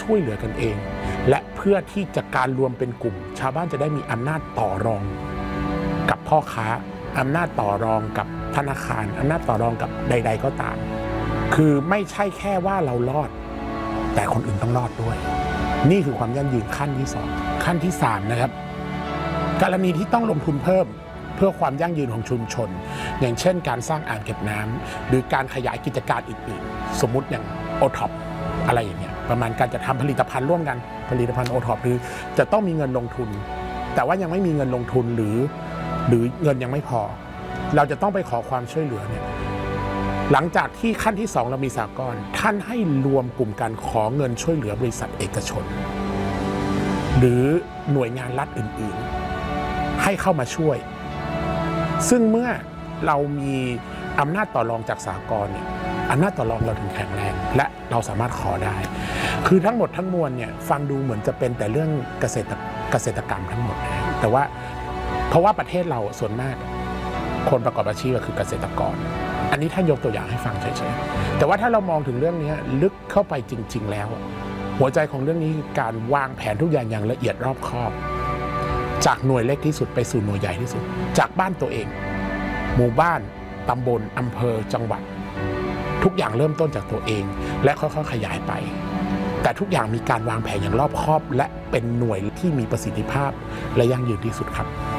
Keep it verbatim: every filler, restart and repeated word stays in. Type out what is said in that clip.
ช่วยเหลือกันเองและเพื่อที่จะการรวมเป็นกลุ่มชาวบ้านจะได้มีอำนาจต่อรองกับพ่อค้าอำนาจต่อรองกับธนาคารอำนาจต่อรองกับใดๆก็ตามคือไม่ใช่แค่ว่าเรารอดแต่คนอื่นต้องรอดด้วยนี่คือความยั่งยืนขั้นที่สองขั้นที่สามนะครับกรณีที่ต้องลงทุนเพิ่มเพื่อความยั่งยืนของชุมชนอย่างเช่นการสร้างอ่างเก็บน้ำหรือการขยายกิจการอื่นๆสมมุติอย่างโอท็อปอะไรอย่างเงี้ยประมาณการจะทำผลิตภัณฑ์ร่วมกันผลิตภัณฑ์โอท็อปหรือจะต้องมีเงินลงทุนแต่ว่ายังไม่มีเงินลงทุนหรือหรือเงินยังไม่พอเราจะต้องไปขอความช่วยเหลือเนี่ยหลังจากที่ขั้นที่สองเรามีสหกรณ์ท่านให้รวมกลุ่มการขอเงินช่วยเหลือบริษัทเอกชนหรือหน่วยงานรัฐอื่นๆให้เข้ามาช่วยซึ่งเมื่อเรามีอำนาจต่อรองจากสหกรณ์เนี่ยอำนาจต่อรองเราถึงแข็งแรงและเราสามารถขอได้คือทั้งหมดทั้งมวลเนี่ยฟังดูเหมือนจะเป็นแต่เรื่องเกษตรเกษตรกรรมทั้งหมดนะแต่ว่าเพราะว่าประเทศเราส่วนมากคนประกอบอาชีพก็คือเกษตรกรอันนี้ท่านยกตัวอย่างให้ฟังเฉยๆแต่ว่าถ้าเรามองถึงเรื่องนี้ลึกเข้าไปจริงๆแล้วหัวใจของเรื่องนี้คือการวางแผนทุกอย่างอย่างละเอียดรอบคอบจากหน่วยเล็กที่สุดไปสู่หน่วยใหญ่ที่สุดจากบ้านตัวเองหมู่บ้านตำบลอำเภอจังหวัดทุกอย่างเริ่มต้นจากตัวเองและค่อยๆขยายไปแต่ทุกอย่างมีการวางแผนอย่างรอบคอบและเป็นหน่วยที่มีประสิทธิภาพและยั่งยืนที่สุดครับ